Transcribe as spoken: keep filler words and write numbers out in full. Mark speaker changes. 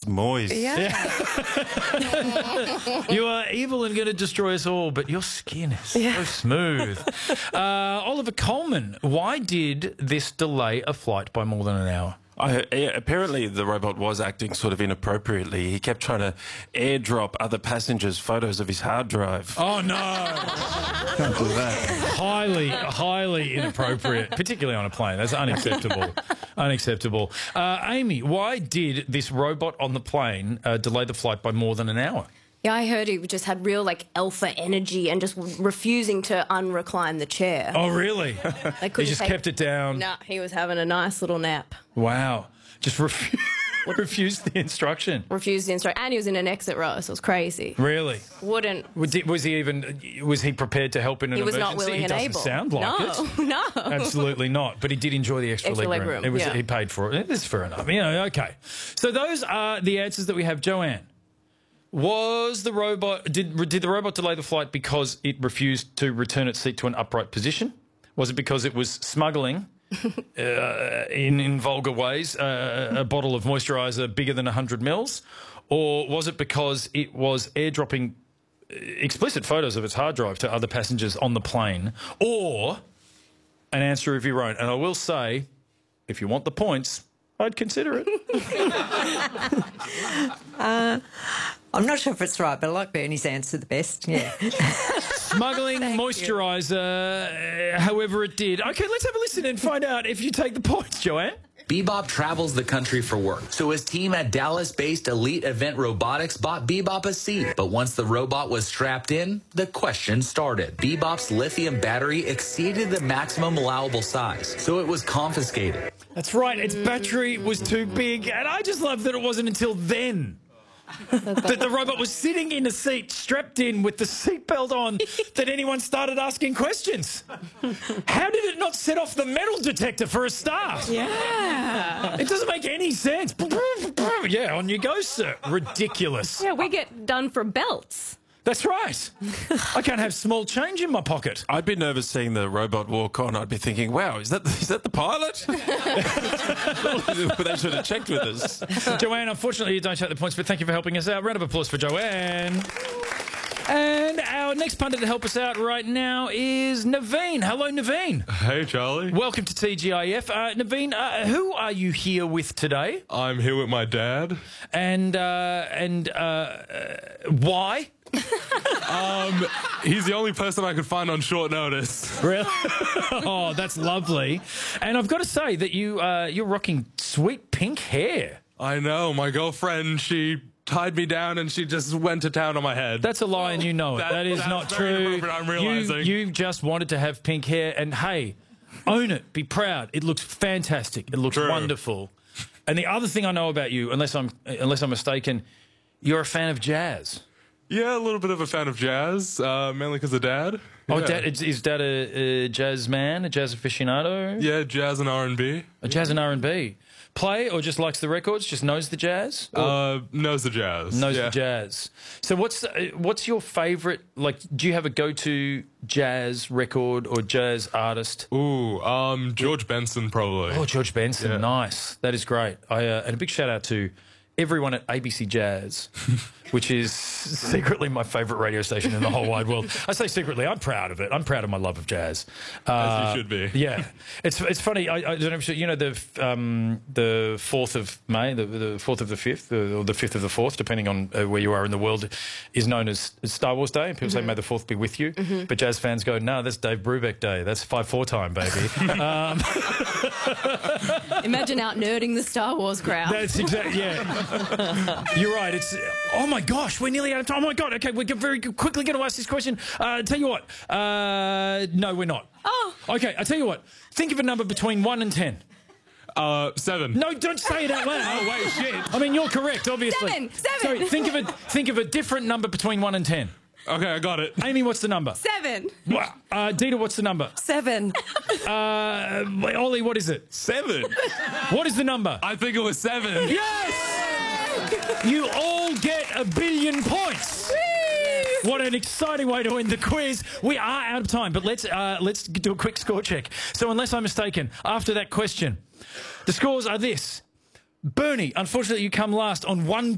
Speaker 1: moist.
Speaker 2: Yeah.
Speaker 3: You are evil and going to destroy us all, but your skin is so
Speaker 2: Yeah.
Speaker 3: smooth. Uh, Oliver Coleman, why did this delay a flight by more than an hour?
Speaker 1: I, yeah, apparently the robot was acting sort of inappropriately. He kept trying to airdrop other passengers photos of his hard drive.
Speaker 3: Oh, no.
Speaker 1: Can't do that.
Speaker 3: Highly, highly inappropriate, particularly on a plane. That's unacceptable. Unacceptable. Uh, Amy, why did this robot on the plane uh, delay the flight by more than an hour?
Speaker 4: Yeah, I heard he just had real, like, alpha energy and just refusing to unrecline the chair.
Speaker 3: Oh, really?
Speaker 4: They
Speaker 3: He
Speaker 4: couldn't
Speaker 3: just
Speaker 4: take-
Speaker 3: kept it down.
Speaker 4: Nah, he was having a nice little nap.
Speaker 3: Wow. Just refu- refused the instruction.
Speaker 4: Refused the instruction. And he was in an exit row, so it was crazy.
Speaker 3: Really?
Speaker 4: Wouldn't...
Speaker 3: Was he, was he even, was he prepared to help in an
Speaker 4: He was
Speaker 3: emergency?
Speaker 4: not willing
Speaker 3: he
Speaker 4: and
Speaker 3: doesn't
Speaker 4: able.
Speaker 3: sound like
Speaker 4: no,
Speaker 3: it.
Speaker 4: no.
Speaker 3: Absolutely not. But he did enjoy the extra,
Speaker 4: Extra
Speaker 3: leg,
Speaker 4: leg
Speaker 3: room.
Speaker 4: room,
Speaker 3: It was,
Speaker 4: yeah.
Speaker 3: He paid for it. It's fair enough. You know, okay. So those are the answers that we have. Joanne, was the robot, did, did the robot delay the flight because it refused to return its seat to an upright position? Was it because it was smuggling, uh, in, in vulgar ways, uh, a bottle of moisturiser bigger than one hundred mils? Or was it because it was airdropping explicit photos of its hard drive to other passengers on the plane? Or an answer of your own? And I will say, if you want the points, I'd consider it.
Speaker 2: uh, I'm not sure if it's right, but I like Bernie's answer the best. Yeah.
Speaker 3: Smuggling moisturiser, uh, however it did. Okay, let's have a listen and find out if you take the points, Joanne.
Speaker 5: Bebop travels the country for work, so his team at Dallas-based Elite Event Robotics bought Bebop a seat. But once the robot was strapped in, the question started. Bebop's lithium battery exceeded the maximum allowable size, so it was confiscated.
Speaker 3: That's right, its battery was too big, and I just love that it wasn't until then that the robot was sitting in a seat, strapped in with the seatbelt on, that anyone started asking questions. How did it not set off the metal detector for a start?
Speaker 4: Yeah.
Speaker 3: It doesn't make any sense. Yeah, on you go, sir. Ridiculous.
Speaker 4: Yeah, we get done for belts.
Speaker 3: That's right. I can't have small change in my pocket.
Speaker 1: I'd be nervous seeing the robot walk on. I'd be thinking, wow, is that the, is that the pilot? They should have checked with us.
Speaker 3: Joanne, unfortunately, you don't take the points, but thank you for helping us out. Round of applause for Joanne. And our next punter to help us out right now is Naveen. Hello, Naveen.
Speaker 6: Hey, Charlie.
Speaker 3: Welcome to T G I F. Uh, Naveen, uh, who are you here with today?
Speaker 6: I'm here with my dad.
Speaker 3: And, uh, and, uh, uh, why?
Speaker 6: um, he's the only person I could find on short notice.
Speaker 3: Really? Oh, that's lovely. And I've got to say that you, uh, you're rocking sweet pink hair.
Speaker 6: I know. My girlfriend, she tied me down and she just went to town on my head.
Speaker 3: That's a lie and you know it.
Speaker 6: That,
Speaker 3: that is
Speaker 6: that's
Speaker 3: not
Speaker 6: very
Speaker 3: true.
Speaker 6: I'm realizing.
Speaker 3: You, you just wanted to have pink hair, and hey, own it. Be proud. It looks fantastic. It looks
Speaker 6: True.
Speaker 3: wonderful. And the other thing I know about you, unless I'm unless I'm mistaken, you're a fan of jazz.
Speaker 6: Yeah, a little bit of a fan of jazz, uh, mainly because of Dad.
Speaker 3: Oh,
Speaker 6: yeah.
Speaker 3: dad, is, is Dad a, a jazz man, a jazz aficionado?
Speaker 6: Yeah, jazz and R and B.
Speaker 3: A jazz and R and B. Play or just likes the records, just knows the jazz? Or
Speaker 6: Uh, knows the jazz.
Speaker 3: knows
Speaker 6: yeah.
Speaker 3: the jazz. So what's uh, what's your favourite, like, do you have a go-to jazz record or jazz artist?
Speaker 6: Ooh, um, George Benson, probably.
Speaker 3: Oh, George Benson,
Speaker 6: Yeah.
Speaker 3: nice. That is great. I, uh, and a big shout out to everyone at A B C Jazz, which is secretly my favourite radio station in the whole wide world. I say secretly, I'm proud of it. I'm proud of my love of jazz. Uh,
Speaker 6: As you should be.
Speaker 3: Yeah, it's it's funny. I, I don't know if you you know the um, the fourth of May, the the fourth of the fifth, or the fifth of the fourth, depending on uh, where you are in the world, is known as Star Wars Day. And people
Speaker 4: Mm-hmm.
Speaker 3: say May the fourth be with you, mm-hmm. but jazz fans go, no, that's Dave Brubeck Day. That's five four time, baby. um,
Speaker 4: Imagine out nerding the Star Wars crowd.
Speaker 3: That's exactly, yeah. You're right. It's, oh my gosh, we're nearly out of time. Oh my God. Okay, we're very quickly going to ask this question. Uh, tell you what. Uh, no, we're not.
Speaker 4: Oh.
Speaker 3: Okay, I tell you what. Think of a number between one and ten.
Speaker 6: Uh, seven.
Speaker 3: No, don't say it out loud.
Speaker 6: Oh, wait, shit.
Speaker 3: I mean, you're correct, obviously.
Speaker 4: Seven, seven.
Speaker 3: Sorry, think of a think of a different number between one and ten.
Speaker 6: Okay, I got it.
Speaker 3: Amy, what's the number?
Speaker 4: Seven.
Speaker 3: Wha- Uh, Dita, what's the number?
Speaker 2: Seven.
Speaker 3: Uh, Ollie, what is it?
Speaker 6: Seven.
Speaker 3: What is the number?
Speaker 6: I think it was seven.
Speaker 3: Yes! You all get a billion points. What an exciting way to end the quiz. We are out of time, but let's uh, let's do a quick score check. So unless I'm mistaken, after that question, the scores are this. Bernie, unfortunately, you come last on one